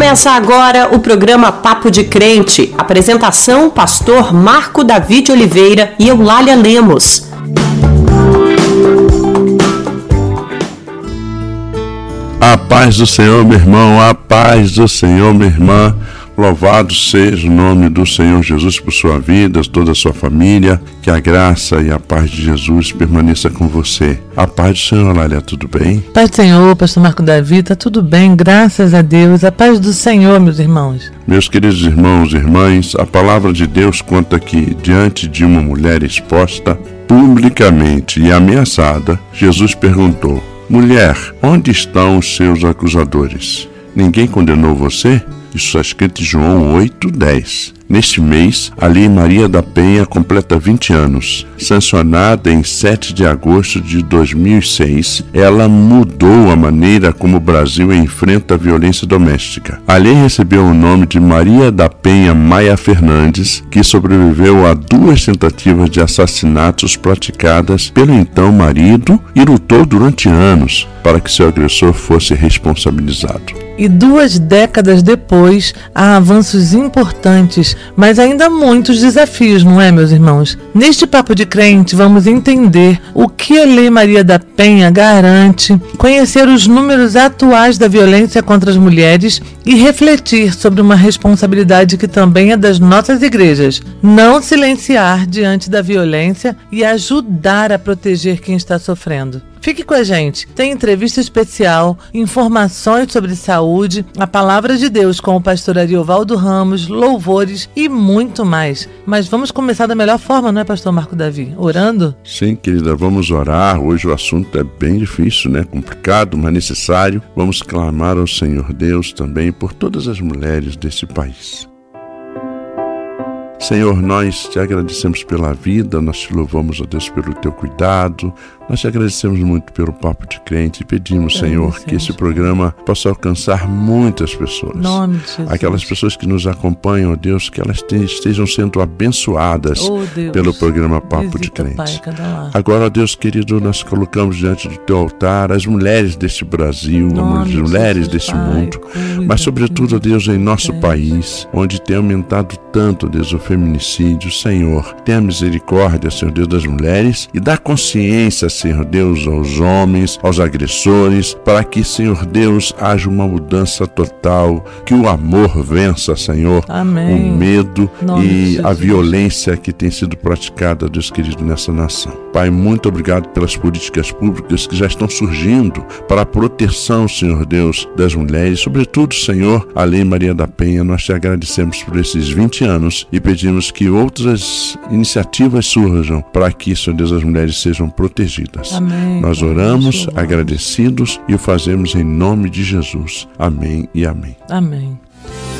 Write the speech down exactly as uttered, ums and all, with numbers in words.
Começa agora o programa Papo de Crente. Apresentação, pastor Marco Davi de Oliveira e Eulália Lemos. A paz do Senhor, meu irmão, a paz do Senhor, minha irmã. Louvado seja o nome do Senhor Jesus por sua vida, toda a sua família. Que a graça e a paz de Jesus permaneça com você. A paz do Senhor, Lália, tudo bem? Paz do Senhor, pastor Marco Davi, tá tudo bem, graças a Deus. A paz do Senhor, meus irmãos. Meus queridos irmãos e irmãs, a palavra de Deus conta que, diante de uma mulher exposta publicamente e ameaçada, Jesus perguntou: mulher, onde estão os seus acusadores? Ninguém condenou você? Isso está escrito em João oito, dez. Neste mês, a Lei Maria da Penha completa vinte anos. Sancionada em sete de agosto de dois mil e seis, ela mudou a maneira como o Brasil enfrenta a violência doméstica. A lei recebeu o nome de Maria da Penha Maia Fernandes, que sobreviveu a duas tentativas de assassinatos praticadas pelo então marido e lutou durante anos para que seu agressor fosse responsabilizado. E duas décadas depois, há avanços importantes, mas ainda muitos desafios, não é, meus irmãos? Neste Papo de Crente, vamos entender o que a Lei Maria da Penha garante, conhecer os números atuais da violência contra as mulheres e refletir sobre uma responsabilidade que também é das nossas igrejas: não silenciar diante da violência e ajudar a proteger quem está sofrendo. Fique com a gente, tem entrevista especial, informações sobre saúde, a palavra de Deus com o pastor Ariovaldo Ramos, louvores e muito mais. Mas vamos começar da melhor forma, não é, pastor Marco Davi? Orando? Sim, querida, vamos orar. Hoje o assunto é bem difícil, né? Complicado, mas necessário. Vamos clamar ao Senhor Deus também por todas as mulheres desse país. Senhor, nós te agradecemos pela vida, nós te louvamos, ó Deus, pelo teu cuidado, nós te agradecemos muito pelo Papo de Crente e pedimos, Senhor, que esse programa possa alcançar muitas pessoas. Nome de Jesus. Aquelas pessoas que nos acompanham, ó Deus, que elas estejam sendo abençoadas oh, pelo programa Papo Visita, de Crente. Pai, Agora, ó Deus querido, nós colocamos diante do teu altar as mulheres deste Brasil, as mulheres Jesus, deste Pai, mundo, cuida, mas sobretudo, ó Deus, em nosso Deus. país, onde tem aumentado tanto, ó Deus, o feminicídio. Senhor, tenha misericórdia, Senhor Deus, das mulheres e dá consciência, Senhor Deus, aos homens, aos agressores, para que, Senhor Deus, haja uma mudança total, que o amor vença, Senhor, Amém. o medo Nome e a violência que tem sido praticada, Deus querido, nessa nação. Pai, muito obrigado pelas políticas públicas que já estão surgindo para a proteção, Senhor Deus, das mulheres, sobretudo, Senhor, a Lei Maria da Penha. Nós te agradecemos por esses vinte anos e pedimos que outras iniciativas surjam para que, Senhor Deus, as mulheres sejam protegidas. Amém. Nós oramos agradecidos e o fazemos em nome de Jesus. Amém e amém. Amém.